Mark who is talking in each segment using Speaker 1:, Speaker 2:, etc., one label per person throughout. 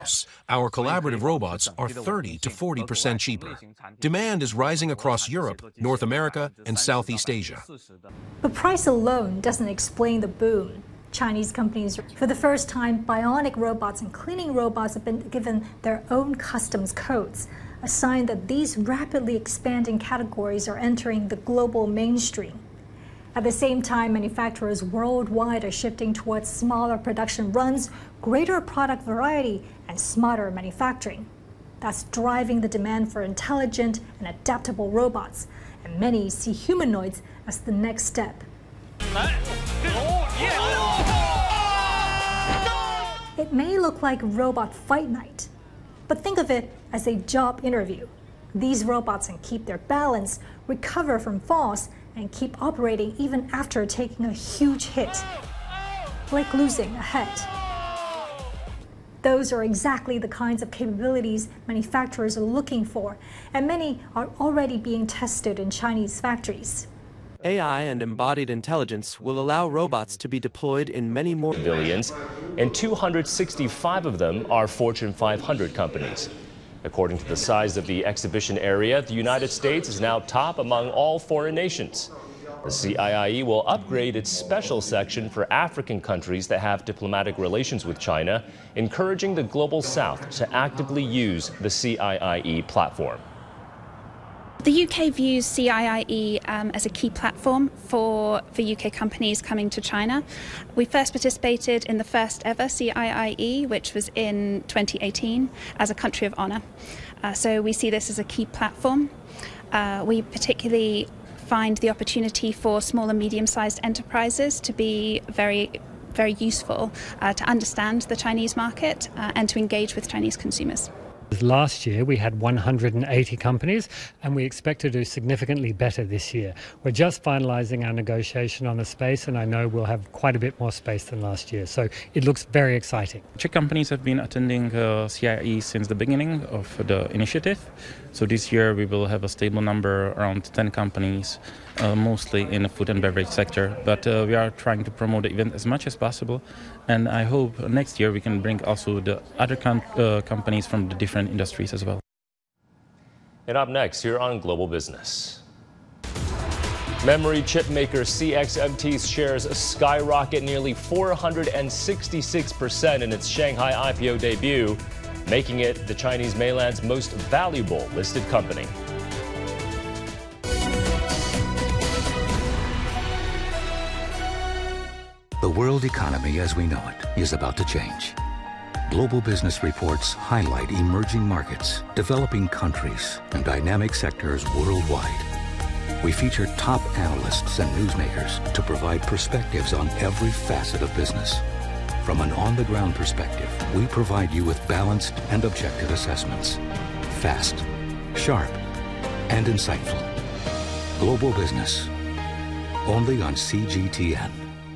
Speaker 1: Our collaborative robots are 30 to 40% cheaper. Demand is rising across Europe, North America, and Southeast Asia.
Speaker 2: But price alone doesn't explain the boom. Chinese companies, for the first time, bionic robots and cleaning robots have been given their own customs codes, a sign that these rapidly expanding categories are entering the global mainstream. At the same time, manufacturers worldwide are shifting towards smaller production runs, greater product variety, and smarter manufacturing. That's driving the demand for intelligent and adaptable robots, and many see humanoids as the next step. It may look like robot fight night, but think of it as a job interview. These robots can keep their balance, recover from falls, and keep operating even after taking a huge hit, like losing a head. Those are exactly the kinds of capabilities manufacturers are looking for, and many are already being tested in Chinese factories.
Speaker 3: AI and embodied intelligence will allow robots to be deployed in many more
Speaker 4: billions, and 265 of them are Fortune 500 companies. According to the size of the exhibition area, the United States is now top among all foreign nations. The CIIE will upgrade its special section for African countries that have diplomatic relations with China, encouraging the Global South to actively use the CIIE platform.
Speaker 5: The UK views CIIE as a key platform for UK companies coming to China. We first participated in the first ever CIIE, which was in 2018, as a country of honour. So we see this as a key platform. We particularly find the opportunity for small and medium-sized enterprises to be very useful to understand the Chinese market and to engage with Chinese consumers.
Speaker 6: Last year we had 180 companies and we expect to do significantly better this year. We're just finalising our negotiation on the space, and I know we'll have quite a bit more space than last year, so it looks very exciting.
Speaker 7: Czech companies have been attending CIIE since the beginning of the initiative, so this year we will have a stable number, around 10 companies, mostly in the food and beverage sector, but we are trying to promote the event as much as possible, and I hope next year we can bring also the other companies from the different industries as well.
Speaker 4: And up next here on Global Business. Memory chip maker CXMT's shares skyrocket nearly 466% in its Shanghai IPO debut, making it the Chinese mainland's most valuable listed company.
Speaker 8: The world economy as we know it is about to change. Global Business reports highlight emerging markets, developing countries, and dynamic sectors worldwide. We feature top analysts and newsmakers to provide perspectives on every facet of business. From an on-the-ground perspective, we provide you with balanced and objective assessments. Fast, sharp, and insightful. Global Business, only on CGTN.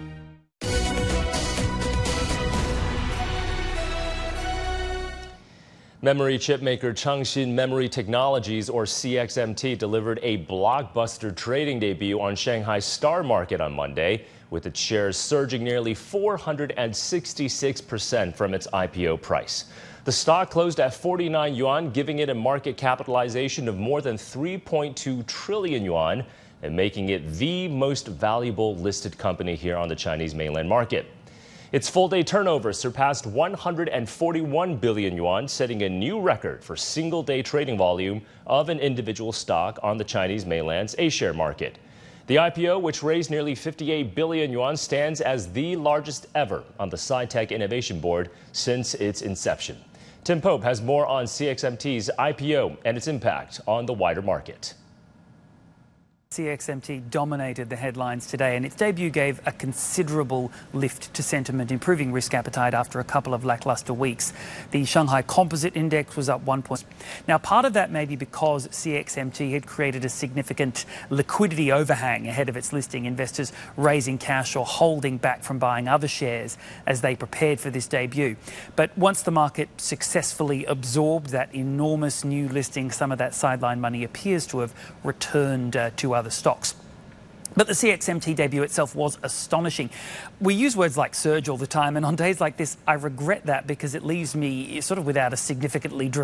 Speaker 4: Memory chip maker Changxin Memory Technologies, or CXMT, delivered a blockbuster trading debut on Shanghai's Star Market on Monday, with its shares surging nearly 466% from its IPO price. The stock closed at 49 yuan, giving it a market capitalization of more than 3.2 trillion yuan and making it the most valuable listed company here on the Chinese mainland market. Its full-day turnover surpassed 141 billion yuan, setting a new record for single-day trading volume of an individual stock on the Chinese mainland's A-share market. The IPO, which raised nearly 58 billion yuan, stands as the largest ever on the SciTech Innovation Board since its inception. Tim Pope has more on CXMT's IPO and its impact on the wider market.
Speaker 9: CXMT dominated the headlines today, and its debut gave a considerable lift to sentiment, improving risk appetite after a couple of lackluster weeks. The Shanghai Composite Index was up 1 point. Now, part of that may be because CXMT had created a significant liquidity overhang ahead of its listing, investors raising cash or holding back from buying other shares as they prepared for this debut. But once the market successfully absorbed that enormous new listing, some of that sideline money appears to have returned to other stocks. But the CXMT debut itself was astonishing. We use words like surge all the time, and on days like this, I regret that because it leaves me sort of without a significantly dramatic